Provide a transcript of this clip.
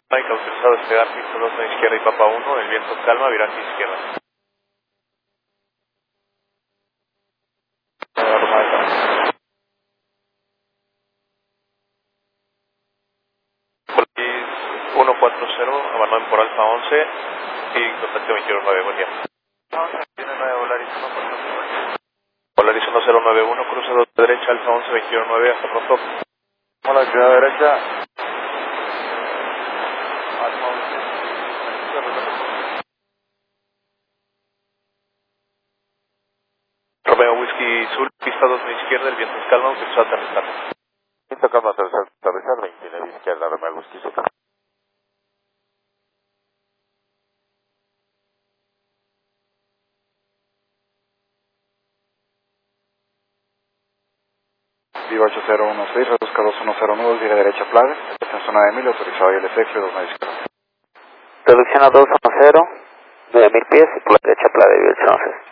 Mike, autorizado a despegar, pista 2 a izquierda y Papa 1, el viento calma, viraje izquierda. Polaris 140, abandonen por Alfa 11 y contacto 209, buen día. 11, Polaris 140. Polaris 1091, cruce 2 derecha, Alfa 11, 209, hasta pronto. Hola, ciudad derecha. Alfa 11. Romeo Whisky Sur, pista 2 a izquierda, el viento es calma, autorizado a aterrizar. Viento calma, aterrizar 29 izquierda, Romeo Whisky Sur. Viva 8016, reduzca 210, dirige derecha Plaga, está en zona de 1000, autorizado y el efecto 2 izquierda. Reducción a 210, 9000 pies y por la derecha Plaga de 811.